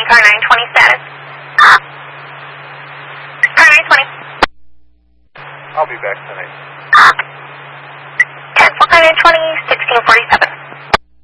car 920 status. Car 920. I'll be back tonight. Cancel car 920, 1647.